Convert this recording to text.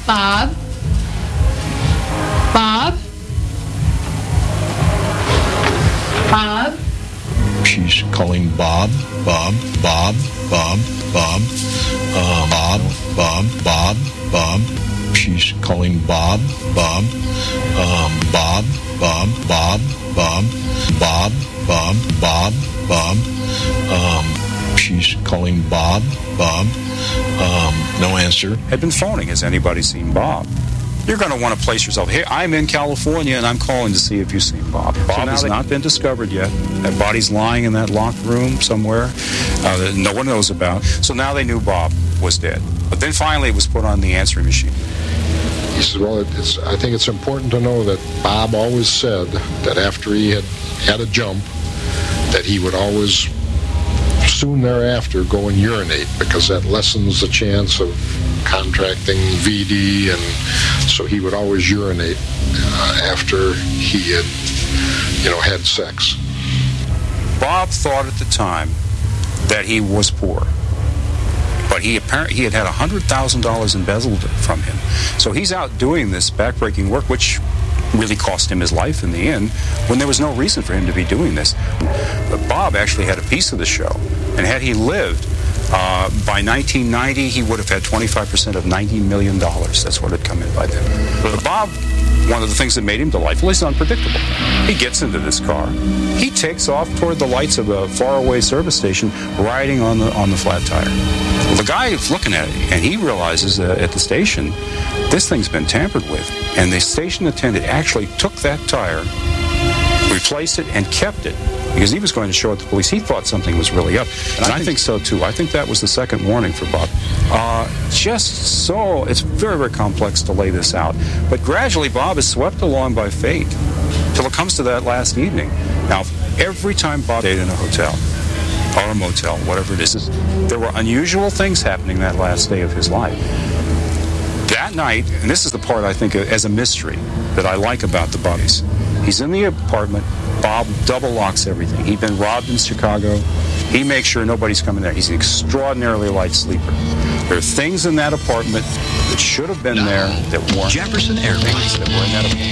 Bob? Bob? Bob? She's calling Bob. Bob. Bob. Bob. Bob. Bob. Bob. Bob. Bob. She's calling Bob. Bob. Bob. Bob. Bob. Bob. Bob. Bob. Bob. Bob. She's calling Bob. Bob. No answer. Had been phoning. Has anybody seen Bob? You're going to want to place yourself. Hey, I'm in California, and I'm calling to see if you've seen Bob. Bob has not been discovered yet. That body's lying in that locked room somewhere that no one knows about. So now they knew Bob was dead. But then finally it was put on the answering machine. He said, well, I think it's important to know that Bob always said that after he had a jump, that he would always soon thereafter go and urinate, because that lessens the chance of contracting VD, and so he would always urinate after he had sex. Bob thought at the time that he was poor, but he had $100,000 embezzled from him. So he's out doing this backbreaking work, which really cost him his life in the end, when there was no reason for him to be doing this. But Bob actually had a piece of the show, and had he lived, by 1990, he would have had 25% of $90 million. That's what had come in by then. But Bob, one of the things that made him delightful, is unpredictable. He gets into this car. He takes off toward the lights of a faraway service station, riding on the flat tire. Well, the guy is looking at it, and he realizes at the station, this thing's been tampered with. And the station attendant actually took that tire, replaced it, and kept it, because he was going to show it to the police. He thought something was really up. And I think so, too. I think that was the second warning for Bob. It's very, very complex to lay this out. But gradually, Bob is swept along by fate till it comes to that last evening. Now, every time Bob stayed in a hotel or a motel, whatever it is, there were unusual things happening that last day of his life. That night, and this is the part I think as a mystery that I like about the Bobbies, he's in the apartment. Bob double locks everything. He'd been robbed in Chicago. He makes sure nobody's coming there. He's an extraordinarily light sleeper. There are things in that apartment that should have been there that weren't. Jefferson Air Base. That were in that apartment.